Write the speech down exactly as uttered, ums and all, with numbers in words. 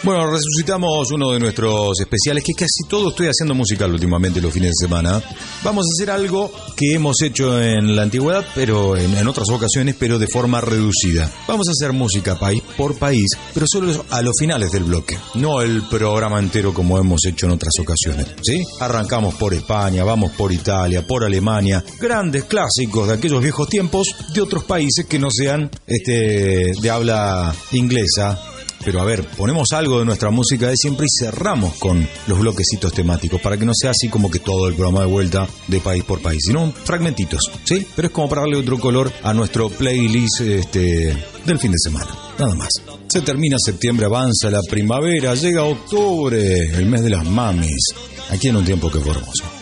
Bueno, resucitamos uno de nuestros especiales, que casi todo estoy haciendo musical últimamente los fines de semana. Vamos a hacer algo que hemos hecho en la antigüedad, pero en, en otras ocasiones, pero de forma reducida. Vamos a hacer música país por país, pero solo a los finales del bloque, no el programa entero como hemos hecho en otras ocasiones, ¿sí? Arrancamos por España, vamos por Italia, por Alemania, grandes clásicos de aquellos viejos tiempos de otros países que no sean este, de habla inglesa. Pero a ver, ponemos algo de nuestra música de siempre y cerramos con los bloquecitos temáticos para que no sea así como que todo el programa de vuelta de país por país, sino fragmentitos, ¿sí? Pero es como para darle otro color a nuestro playlist este, del fin de semana, nada más. Se termina septiembre, avanza la primavera, llega octubre, el mes de las mamis, aquí en Un Tiempo que Fue Hermoso.